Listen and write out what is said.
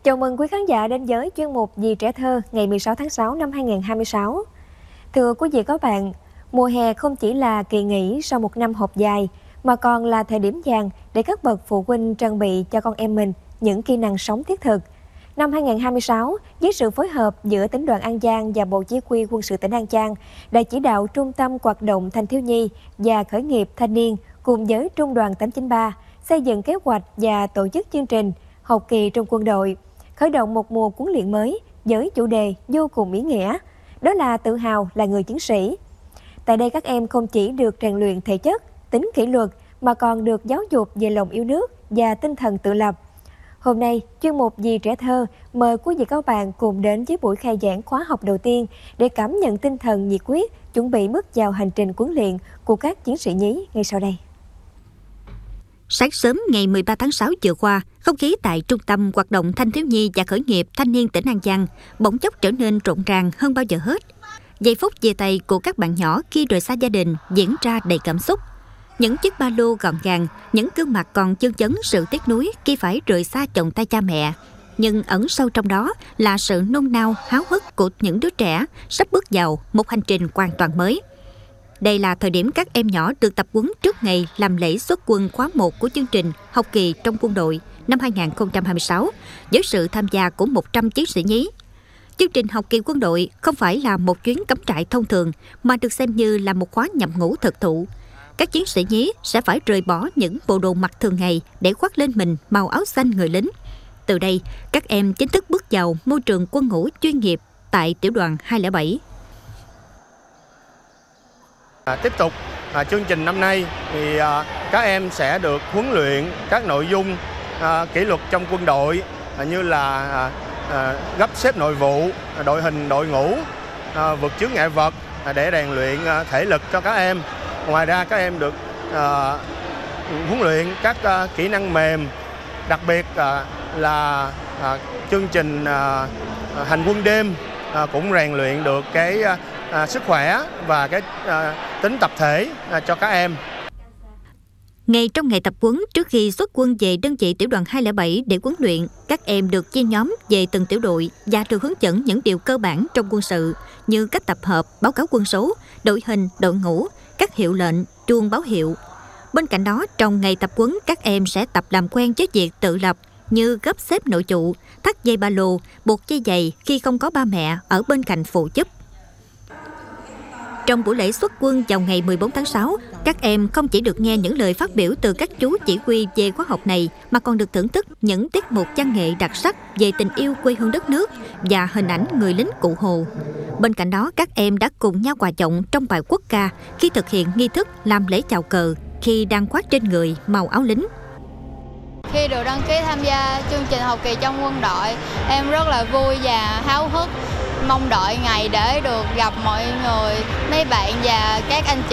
Chào mừng quý khán giả đến với chuyên mục Vì Trẻ Thơ ngày 16 tháng 6 năm 2026. Thưa quý vị các bạn, mùa hè không chỉ là kỳ nghỉ sau một năm học dài, mà còn là thời điểm vàng để các bậc phụ huynh trang bị cho con em mình những kỹ năng sống thiết thực. Năm 2026, với sự phối hợp giữa Tỉnh đoàn An Giang và Bộ Chỉ huy Quân sự tỉnh An Giang, đã chỉ đạo Trung tâm Hoạt động Thanh thiếu nhi và Khởi nghiệp thanh niên cùng với Trung đoàn 893 xây dựng kế hoạch và tổ chức chương trình học kỳ trong quân đội, khởi động một mùa huấn luyện mới với chủ đề vô cùng ý nghĩa, đó là tự hào là người chiến sĩ. Tại đây các em không chỉ được rèn luyện thể chất, tính kỷ luật mà còn được giáo dục về lòng yêu nước và tinh thần tự lập. Hôm nay, chuyên mục Vì Trẻ Thơ mời quý vị các bạn cùng đến với buổi khai giảng khóa học đầu tiên để cảm nhận tinh thần nhiệt huyết, chuẩn bị bước vào hành trình huấn luyện của các chiến sĩ nhí ngay sau đây. Sáng sớm ngày 13 tháng 6 vừa qua, không khí tại Trung tâm Hoạt động Thanh thiếu nhi và Khởi nghiệp thanh niên tỉnh An Giang bỗng chốc trở nên rộn ràng hơn bao giờ hết. Giây phút chia tay của các bạn nhỏ khi rời xa gia đình diễn ra đầy cảm xúc. Những chiếc ba lô gọn gàng, những gương mặt còn chưng chấn sự tiếc nuối khi phải rời xa chồng tay cha mẹ. Nhưng ẩn sâu trong đó là sự nôn nao, háo hức của những đứa trẻ sắp bước vào một hành trình hoàn toàn mới. Đây là thời điểm các em nhỏ được tập huấn trước ngày làm lễ xuất quân khóa 1 của chương trình học kỳ trong quân đội năm 2026 với sự tham gia của 100 chiến sĩ nhí. Chương trình học kỳ quân đội không phải là một chuyến cắm trại thông thường mà được xem như là một khóa nhập ngũ thực thụ. Các chiến sĩ nhí sẽ phải rời bỏ những bộ đồ mặc thường ngày để khoác lên mình màu áo xanh người lính. Từ đây, các em chính thức bước vào môi trường quân ngũ chuyên nghiệp tại tiểu đoàn 207. Tiếp tục chương trình năm nay thì các em sẽ được huấn luyện các nội dung kỷ luật trong quân đội như là gấp xếp nội vụ, đội hình đội ngũ, vượt chướng ngại vật để rèn luyện thể lực cho các em. Ngoài ra các em được huấn luyện các kỹ năng mềm, đặc biệt là chương trình hành quân đêm cũng rèn luyện được cái sức khỏe và cái tính tập thể cho các em. Ngay trong ngày tập huấn trước khi xuất quân về đơn vị tiểu đoàn 207 để huấn luyện, các em được chia nhóm về từng tiểu đội và được hướng dẫn những điều cơ bản trong quân sự như cách tập hợp, báo cáo quân số, đội hình, đội ngũ, các hiệu lệnh, chuông báo hiệu. Bên cạnh đó, trong ngày tập huấn, các em sẽ tập làm quen với việc tự lập như gấp xếp nội trụ, thắt dây ba lô, buộc dây giày khi không có ba mẹ ở bên cạnh phụ giúp. Trong buổi lễ xuất quân vào ngày 14 tháng 6, các em không chỉ được nghe những lời phát biểu từ các chú chỉ huy về khóa học này mà còn được thưởng thức những tiết mục văn nghệ đặc sắc về tình yêu quê hương đất nước và hình ảnh người lính Cụ Hồ. Bên cạnh đó, các em đã cùng nhau hòa giọng trong bài quốc ca khi thực hiện nghi thức làm lễ chào cờ khi đang khoác trên người màu áo lính. Khi được đăng ký tham gia chương trình học kỳ trong quân đội, em rất là vui và háo hức, mong đợi ngày để được gặp mọi người, mấy bạn và các anh chị